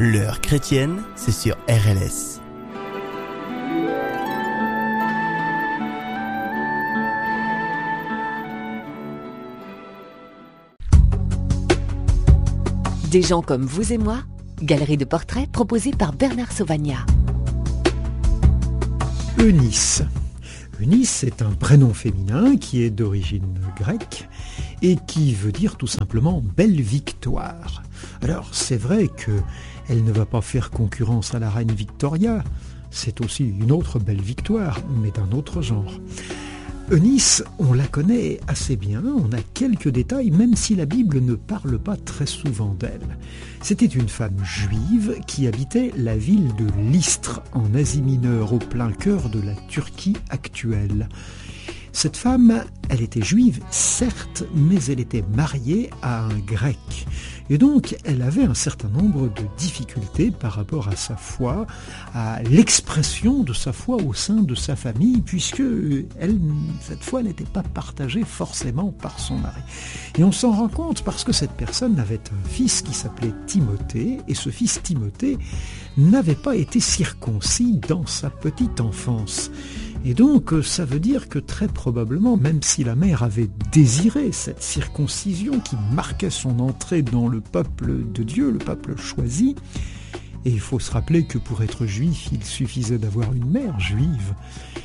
L'heure chrétienne, c'est sur RLS. Des gens comme vous et moi, galerie de portraits proposée par Bernard Sauvagnat. Eunice. Eunice est un prénom féminin qui est d'origine grecque et qui veut dire tout simplement « belle victoire ». Alors c'est vrai qu'elle ne va pas faire concurrence à la reine Victoria, c'est aussi une autre belle victoire, mais d'un autre genre. Eunice, on la connaît assez bien, on a quelques détails, même si la Bible ne parle pas très souvent d'elle. C'était une femme juive qui habitait la ville de Lystre, en Asie mineure, au plein cœur de la Turquie actuelle. Cette femme, elle était juive, certes, mais elle était mariée à un grec. Et donc, elle avait un certain nombre de difficultés par rapport à sa foi, à l'expression de sa foi au sein de sa famille, puisque cette foi n'était pas partagée forcément par son mari. Et on s'en rend compte parce que cette personne avait un fils qui s'appelait Timothée, et ce fils Timothée n'avait pas été circoncis dans sa petite enfance. Et donc, ça veut dire que très probablement, même si la mère avait désiré cette circoncision qui marquait son entrée dans le peuple de Dieu, le peuple choisi, et il faut se rappeler que pour être juif, il suffisait d'avoir une mère juive.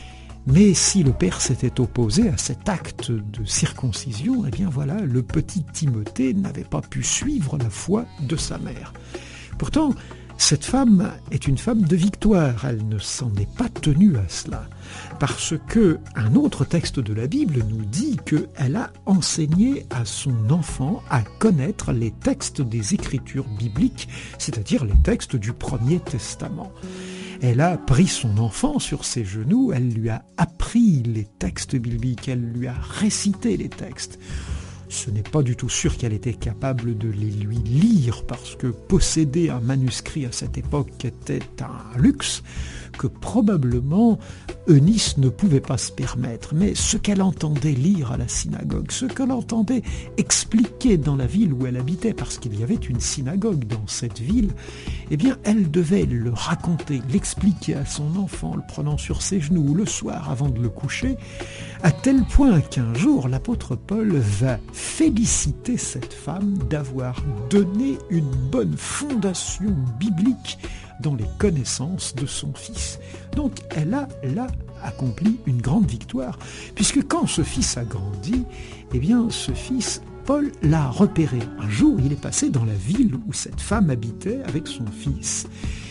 Mais si le père s'était opposé à cet acte de circoncision, eh bien voilà, le petit Timothée n'avait pas pu suivre la foi de sa mère. Pourtant, cette femme est une femme de victoire, elle ne s'en est pas tenue à cela, parce que un autre texte de la Bible nous dit qu'elle a enseigné à son enfant à connaître les textes des Écritures bibliques, c'est-à-dire les textes du Premier Testament. Elle a pris son enfant sur ses genoux, elle lui a appris les textes bibliques, elle lui a récité les textes. Ce n'est pas du tout sûr qu'elle était capable de les lui lire, parce que posséder un manuscrit à cette époque était un luxe que probablement Eunice ne pouvait pas se permettre. Mais ce qu'elle entendait lire à la synagogue, ce qu'elle entendait expliquer dans la ville où elle habitait, parce qu'il y avait une synagogue dans cette ville, eh bien elle devait le raconter, l'expliquer à son enfant, le prenant sur ses genoux le soir avant de le coucher, à tel point qu'un jour l'apôtre Paul va féliciter cette femme d'avoir donné une bonne fondation biblique dans les connaissances de son fils. Donc elle a là accompli une grande victoire, puisque quand ce fils a grandi, eh bien ce fils, Paul l'a repéré. Un jour, il est passé dans la ville où cette femme habitait avec son fils.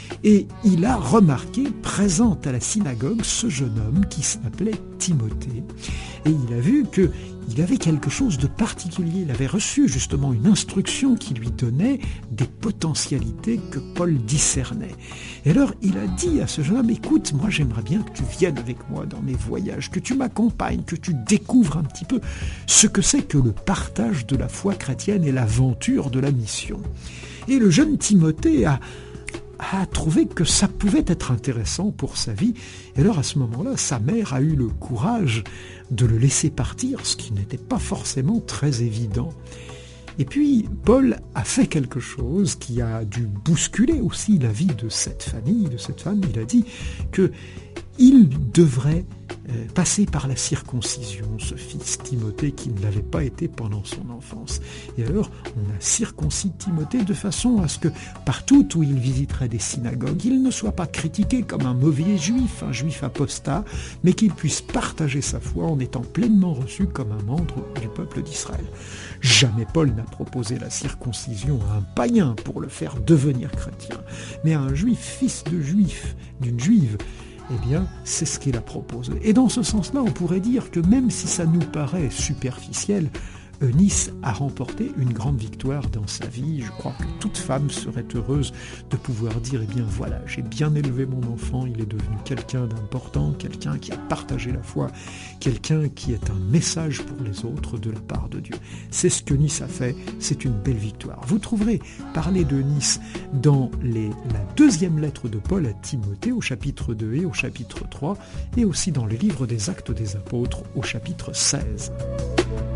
Et il a remarqué, présent à la synagogue, ce jeune homme qui s'appelait Timothée. Et il a vu qu'il avait quelque chose de particulier. Il avait reçu justement une instruction qui lui donnait des potentialités que Paul discernait. Et alors il a dit à ce jeune homme, écoute, moi j'aimerais bien que tu viennes avec moi dans mes voyages, que tu m'accompagnes, que tu découvres un petit peu ce que c'est que le partage de la foi chrétienne et l'aventure de la mission. Et le jeune Timothée a trouvé que ça pouvait être intéressant pour sa vie. Et alors à ce moment-là, sa mère a eu le courage de le laisser partir, ce qui n'était pas forcément très évident. Et puis Paul a fait quelque chose qui a dû bousculer aussi la vie de cette famille, de cette femme. Il a dit qu'il devrait passer par la circoncision, ce fils Timothée qui ne l'avait pas été pendant son enfance. Et alors, on a circoncis Timothée de façon à ce que partout où il visiterait des synagogues, il ne soit pas critiqué comme un mauvais juif, un juif apostat, mais qu'il puisse partager sa foi en étant pleinement reçu comme un membre du peuple d'Israël. Jamais Paul n'a proposé la circoncision à un païen pour le faire devenir chrétien, mais à un juif, fils de juif, d'une juive. Eh bien, c'est ce qu'il a proposé. Et dans ce sens-là, on pourrait dire que même si ça nous paraît superficiel, Eunice a remporté une grande victoire dans sa vie. Je crois que toute femme serait heureuse de pouvoir dire, eh bien voilà, j'ai bien élevé mon enfant, il est devenu quelqu'un d'important, quelqu'un qui a partagé la foi, quelqu'un qui est un message pour les autres de la part de Dieu. C'est ce qu'Eunice a fait, c'est une belle victoire. Vous trouverez parler d'Eunice dans la deuxième lettre de Paul à Timothée au chapitre 2 et au chapitre 3, et aussi dans le livre des Actes des Apôtres au chapitre 16.